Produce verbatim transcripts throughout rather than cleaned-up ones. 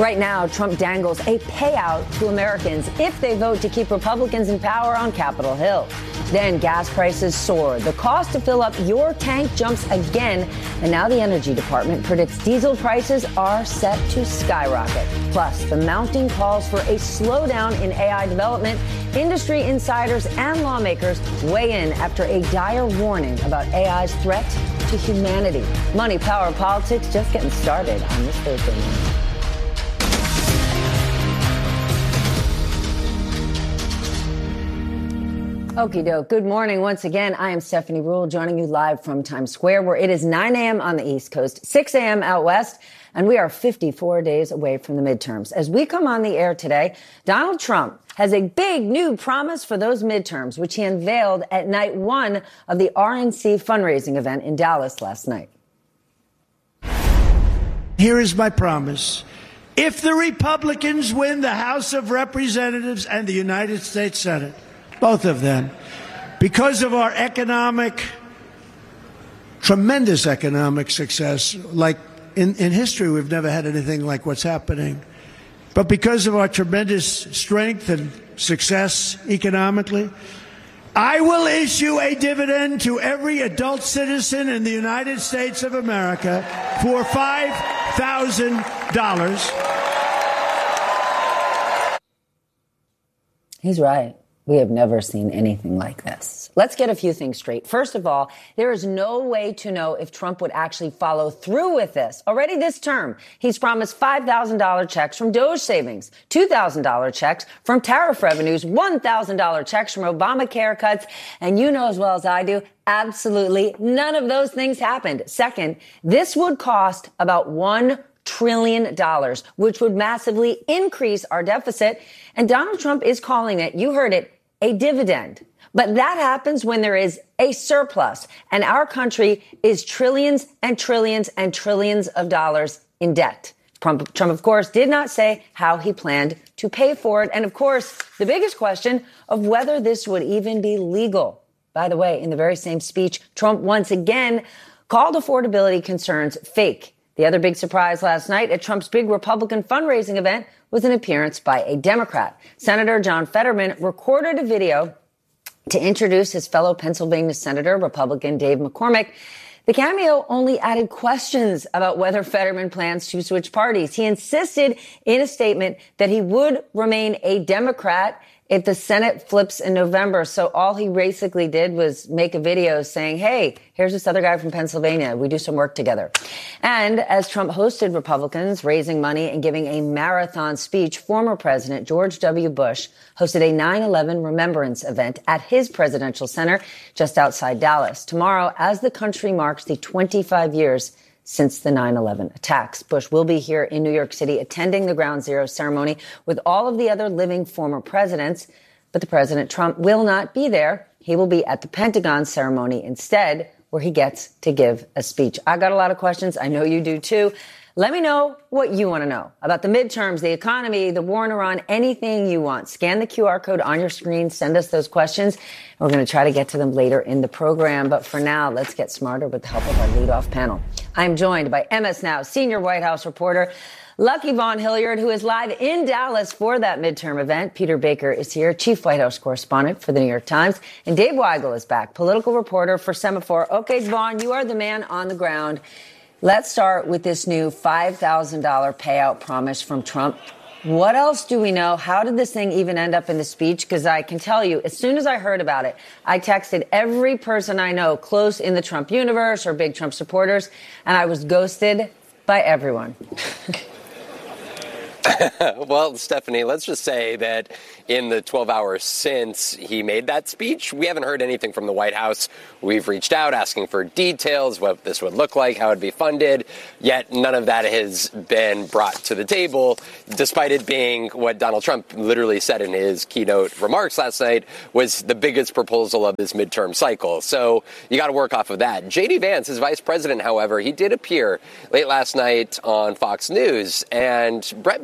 Right now, Trump dangles a payout to Americans if they vote to keep Republicans in power on Capitol Hill. Then gas prices soar. The cost to fill up your tank jumps again. And now the Energy Department predicts diesel prices are set to skyrocket. Plus, the mounting calls for a slowdown in A I development. Industry insiders and lawmakers weigh in after a dire warning about A I's threat to humanity. Money, power, politics just getting started on this Thursday morning. Okie doke. Good morning. Once again, I am Stephanie Ruhle, joining you live from Times Square, where it is nine a.m. on the East Coast, six a.m. out west, and we are fifty-four days away from the midterms. As we come on the air today, Donald Trump has a big new promise for those midterms, which he unveiled at night one of the R N C fundraising event in Dallas last night. Here is my promise. If the Republicans win the House of Representatives and the United States Senate, both of them, because of our economic, tremendous economic success, like in, in history, we've never had anything like what's happening. But because of our tremendous strength and success economically, I will issue a dividend to every adult citizen in the United States of America for five thousand dollars. He's right. We have never seen anything like this. Let's get a few things straight. First of all, there is no way to know if Trump would actually follow through with this. Already this term, he's promised five thousand dollars checks from DOGE savings, two thousand dollars checks from tariff revenues, one thousand dollars checks from Obamacare cuts. And you know as well as I do, absolutely none of those things happened. Second, this would cost about one trillion dollars, which would massively increase our deficit. And Donald Trump is calling it, you heard it, a dividend. But that happens when there is a surplus and our country is trillions and trillions and trillions of dollars in debt. Trump, Trump, of course, did not say how he planned to pay for it. And of course, the biggest question of whether this would even be legal. By the way, in the very same speech, Trump once again called affordability concerns fake. The other big surprise last night at Trump's big Republican fundraising event was an appearance by a Democrat. Senator John Fetterman recorded a video to introduce his fellow Pennsylvania Senator, Republican Dave McCormick. The cameo only added questions about whether Fetterman plans to switch parties. He insisted in a statement that he would remain a Democrat if the Senate flips in November. So all he basically did was make a video saying, hey, here's this other guy from Pennsylvania. We do some work together. And as Trump hosted Republicans raising money and giving a marathon speech, former President George W. Bush hosted a nine eleven remembrance event at his presidential center just outside Dallas. Tomorrow, as the country marks the twenty-five years since the nine eleven attacks. Bush will be here in New York City attending the Ground Zero ceremony with all of the other living former presidents. But the President Trump will not be there. He will be at the Pentagon ceremony instead, where he gets to give a speech. I got a lot of questions. I know you do too. Let me know what you want to know about the midterms, the economy, the war in Iran, anything you want. Scan the Q R code on your screen. Send us those questions. We're going to try to get to them later in the program. But for now, let's get smarter with the help of our leadoff panel. I'm joined by M S Now senior White House reporter Lucky Vaughn Hilliard, who is live in Dallas for that midterm event. Peter Baker is here, chief White House correspondent for the New York Times. And Dave Weigel is back, political reporter for Semaphore. Okay, Vaughn, you are the man on the ground. Let's start with this new five thousand dollars payout promise from Trump. What else do we know? How did this thing even end up in the speech? Because I can tell you, as soon as I heard about it, I texted every person I know close in the Trump universe or big Trump supporters, and I was ghosted by everyone. Well, Stephanie, let's just say that in the twelve hours since he made that speech, we haven't heard anything from the White House. We've reached out asking for details, what this would look like, how it would be funded, yet none of that has been brought to the table, despite it being what Donald Trump literally said in his keynote remarks last night was the biggest proposal of this midterm cycle. So you got to work off of that. J D Vance, his vice president, however, he did appear late last night on Fox News, and Brett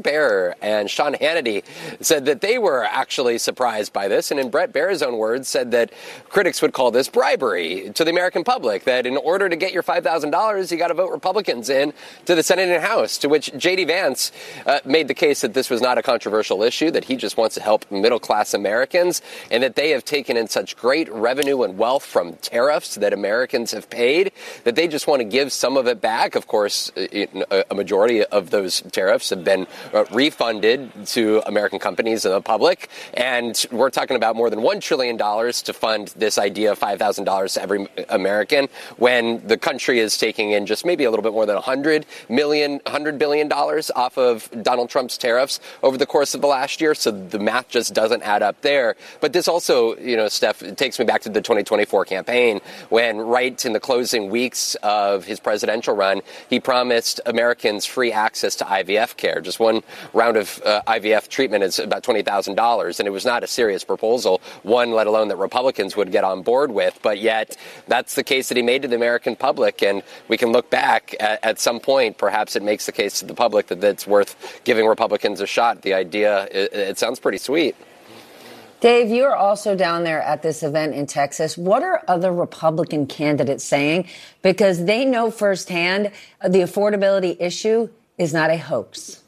Baier and Sean Hannity said that they were actually surprised by this. And in Bret Baier's own words, said that critics would call this bribery to the American public, that in order to get your five thousand dollars, you got to vote Republicans in to the Senate and House, to which J D. Vance uh, made the case that this was not a controversial issue, that he just wants to help middle-class Americans, and that they have taken in such great revenue and wealth from tariffs that Americans have paid, that they just want to give some of it back. Of course, a majority of those tariffs have been uh, refunded to American companies and the public, and we're talking about more than one trillion dollars to fund this idea of five thousand dollars to every American, when the country is taking in just maybe a little bit more than one hundred million dollars, one hundred billion dollars off of Donald Trump's tariffs over the course of the last year, so the math just doesn't add up there. But this also, you know, Steph, it takes me back to the twenty twenty-four campaign, when right in the closing weeks of his presidential run, he promised Americans free access to I V F care. Just one round of uh, I V F treatment is about twenty thousand dollars, and it was not a serious proposal, one let alone that Republicans would get on board with. But yet, that's the case that he made to the American public, and we can look back at, at some point, perhaps it makes the case to the public that it's worth giving Republicans a shot. The idea, it, it sounds pretty sweet. Dave, you're also down there at this event in Texas. What are other Republican candidates saying? Because they know firsthand the affordability issue is not a hoax.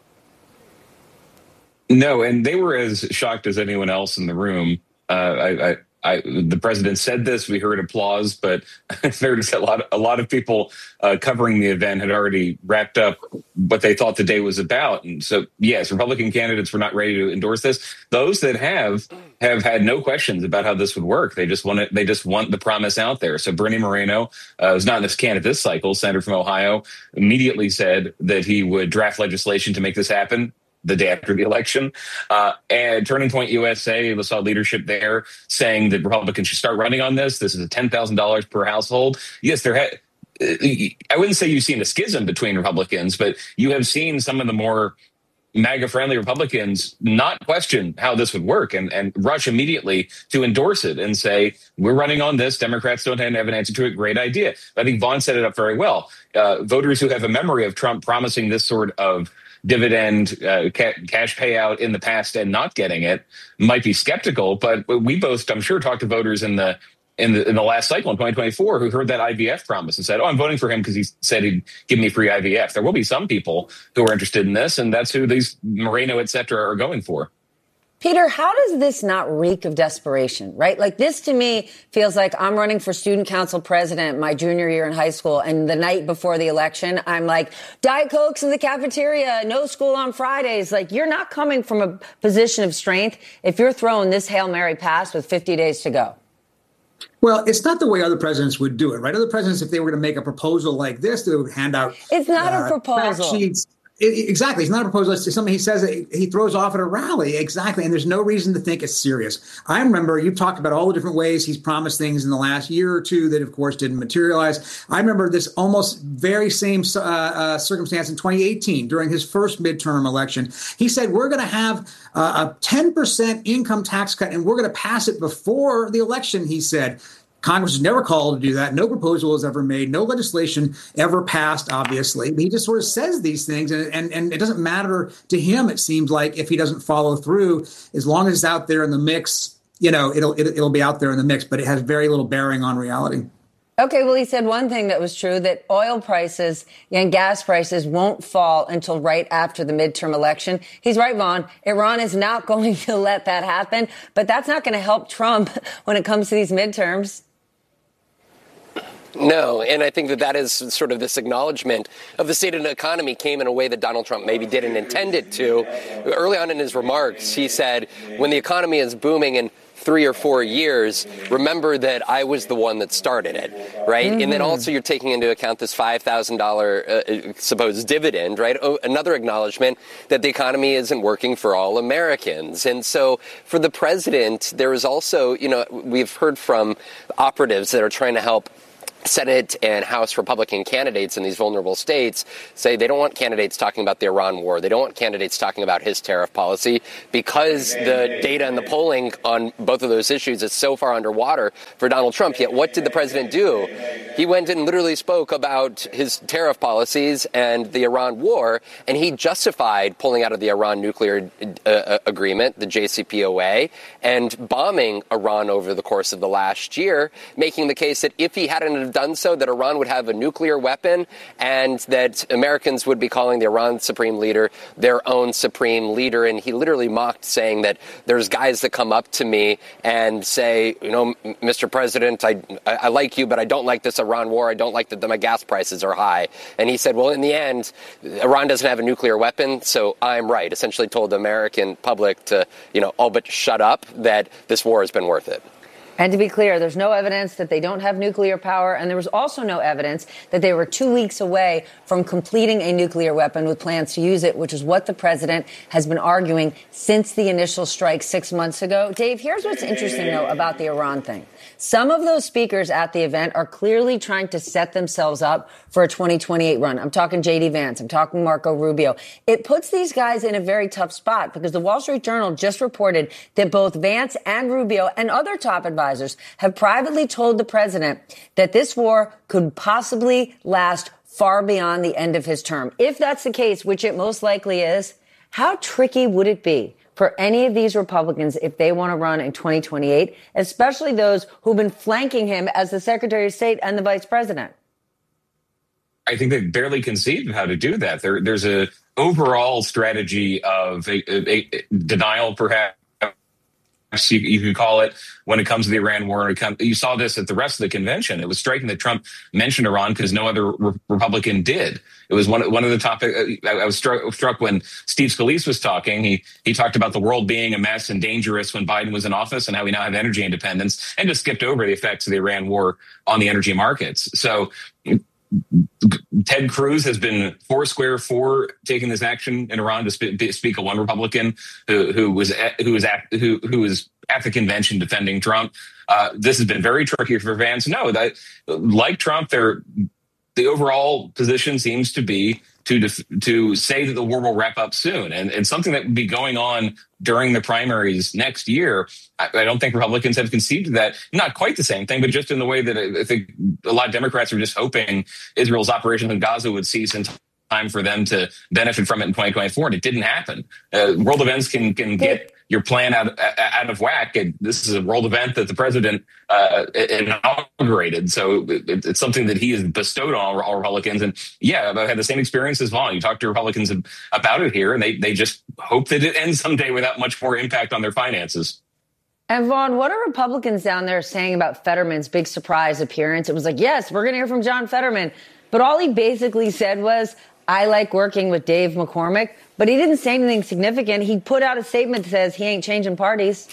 No, and they were as shocked as anyone else in the room. Uh, I, I, I, the president said this. We heard applause, but there's a lot, a lot of people uh, covering the event had already wrapped up what they thought the day was about. And so, yes, Republican candidates were not ready to endorse this. Those that have have had no questions about how this would work. They just want it. They just want the promise out there. So Bernie Moreno, uh, who's not in this candidate this cycle, senator from Ohio, immediately said that he would draft legislation to make this happen the day after the election. Uh, and Turning Point U S A, we saw leadership there saying that Republicans should start running on this. This is a ten thousand dollars per household. Yes, there had. I wouldn't say you've seen a schism between Republicans, but you have seen some of the more MAGA-friendly Republicans not question how this would work and, and rush immediately to endorse it and say, we're running on this. Democrats don't have an answer to it. Great idea. I think Vaughn set it up very well. Uh, voters who have a memory of Trump promising this sort of dividend uh, ca- cash payout in the past and not getting it might be skeptical. But we both, I'm sure, talked to voters in the in the in the last cycle in twenty twenty-four who heard that I V F promise and said, oh, I'm voting for him because he said he'd give me free I V F. There will be some people who are interested in this, and that's who these Moreno, et cetera, are going for. Peter, how does this not reek of desperation, right? Like, this to me feels like I'm running for student council president my junior year in high school, and the night before the election, I'm like, Diet Cokes in the cafeteria, no school on Fridays. Like, you're not coming from a position of strength if you're throwing this Hail Mary pass with fifty days to go. Well, it's not the way other presidents would do it, right? Other presidents, if they were going to make a proposal like this, they would hand out It's not uh, a proposal. fact sheets. It, exactly. It's not a proposal. It's something he says that he throws off at a rally. Exactly. And there's no reason to think it's serious. I remember you've talked about all the different ways he's promised things in the last year or two that, of course, didn't materialize. I remember this almost very same uh, uh, circumstance in twenty eighteen during his first midterm election. He said, we're going to have uh, a ten percent income tax cut and we're going to pass it before the election, he said. Congress was never called to do that. No proposal was ever made. No legislation ever passed, obviously. He just sort of says these things, and, and, and it doesn't matter to him, it seems like, if he doesn't follow through. As long as it's out there in the mix, you know, it'll, it'll, it'll be out there in the mix, but it has very little bearing on reality. Okay, well, he said one thing that was true, that oil prices and gas prices won't fall until right after the midterm election. He's right, Vaughn. Iran is not going to let that happen, but that's not going to help Trump when it comes to these midterms. No, and I think that that is sort of this acknowledgement of the state of the economy came in a way that Donald Trump maybe didn't intend it to. Early on in his remarks, he said, when the economy is booming in three or four years, remember that I was the one that started it, right? Mm-hmm. And then also you're taking into account this five thousand dollars uh, supposed dividend, right? Oh, another acknowledgement that the economy isn't working for all Americans. And so for the president, there is also, you know, we've heard from operatives that are trying to help Senate and House Republican candidates in these vulnerable states say they don't want candidates talking about the Iran war. They don't want candidates talking about his tariff policy because the data and the polling on both of those issues is so far underwater for Donald Trump. Yet what did the president do? He went and literally spoke about his tariff policies and the Iran war, and he justified pulling out of the Iran nuclear uh, agreement, the J C P O A, and bombing Iran over the course of the last year, making the case that if he hadn't done so, that Iran would have a nuclear weapon and that Americans would be calling the Iran supreme leader their own supreme leader. And he literally mocked, saying that there's guys that come up to me and say, you know, Mister President, I, I like you, but I don't like this Iran war. I don't like that my gas prices are high. And he said, well, in the end, Iran doesn't have a nuclear weapon, so I'm right. Essentially told the American public to, you know, all but shut up, that this war has been worth it. And to be clear, there's no evidence that they don't have nuclear power, and there was also no evidence that they were two weeks away from completing a nuclear weapon with plans to use it, which is what the president has been arguing since the initial strike six months ago. Dave, here's what's interesting, though, about the Iran thing. Some of those speakers at the event are clearly trying to set themselves up for a twenty twenty-eight run. I'm talking J D Vance. I'm talking Marco Rubio. It puts these guys in a very tough spot because the Wall Street Journal just reported that both Vance and Rubio and other top advisors have privately told the president that this war could possibly last far beyond the end of his term. If that's the case, which it most likely is, how tricky would it be for any of these Republicans if they want to run in twenty twenty-eight, especially those who've been flanking him as the Secretary of State and the Vice President? I think they barely conceive of how to do that. There, there's a overall strategy of a, a, a denial, perhaps you, you could call it, when it comes to the Iran war. You saw this at the rest of the convention. It was striking that Trump mentioned Iran because no other re- Republican did. It was one, one of the topics. I, I was struck, struck when Steve Scalise was talking. He he talked about the world being a mess and dangerous when Biden was in office and how we now have energy independence, and just skipped over the effects of the Iran war on the energy markets. So Ted Cruz has been foursquare for taking this action in Iran, to sp- speak of one Republican who, who was at, who was at, who who was at the convention defending Trump. Uh, this has been very tricky for Vance. No, that like Trump, they're, the overall position seems to be to def- to say that the war will wrap up soon, and, and something that would be going on during the primaries next year. I, I don't think Republicans have conceded that. Not quite the same thing, but just in the way that I, I think a lot of Democrats are just hoping Israel's operations in Gaza would cease in time for them to benefit from it in twenty twenty-four, and it didn't happen. Uh, world events can can get your plan out out of whack. And this is a world event that the president uh, inaugurated, so it, it's something that he has bestowed on all Republicans. And yeah, I've had the same experience as Vaughn. You talk to Republicans about it here, and they they just hope that it ends someday without much more impact on their finances. And Vaughn, what are Republicans down there saying about Fetterman's big surprise appearance? It was like, yes, we're going to hear from John Fetterman, but all he basically said was, I like working with Dave McCormick, but he didn't say anything significant. He put out a statement that says he ain't changing parties.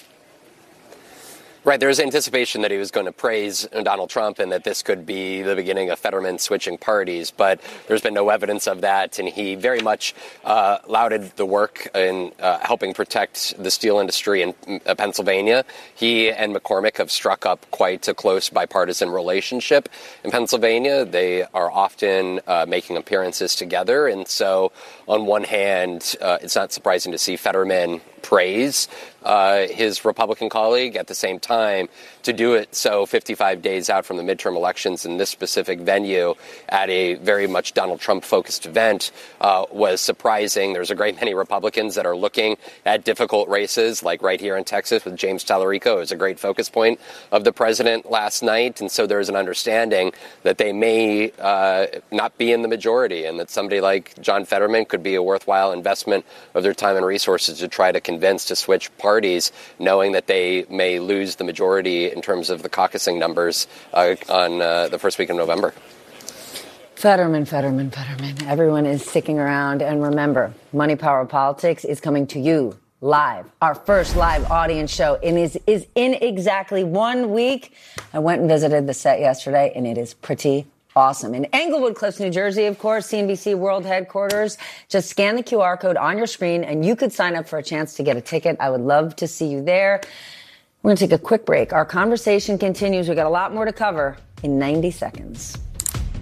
Right. There was anticipation that he was going to praise Donald Trump and that this could be the beginning of Fetterman switching parties, but there's been no evidence of that. And he very much uh, lauded the work in uh, helping protect the steel industry in uh, Pennsylvania. He and McCormick have struck up quite a close bipartisan relationship in Pennsylvania. They are often uh, making appearances together. And so on one hand, uh, it's not surprising to see Fetterman praise uh, his Republican colleague. At the same time, to do it so fifty-five days out from the midterm elections in this specific venue at a very much Donald Trump-focused event uh, was surprising. There's a great many Republicans that are looking at difficult races, like right here in Texas with James Tallarico. It was a great focus point of the president last night, and so there's an understanding that they may uh, not be in the majority and that somebody like John Fetterman could be a worthwhile investment of their time and resources to try to convince to switch parties, knowing that they may lose the majority in terms of the caucusing numbers uh, on uh, the first week of November. Fetterman, Fetterman, Fetterman. Everyone is sticking around. And remember, Money, Power, Politics is coming to you live. Our first live audience show and is, is in exactly one week. I went and visited the set yesterday, and it is pretty awesome. In Englewood Cliffs, New Jersey, of course, C N B C World Headquarters. Just scan the Q R code on your screen, and you could sign up for a chance to get a ticket. I would love to see you there. We're going to take a quick break. Our conversation continues. We've got a lot more to cover in ninety seconds.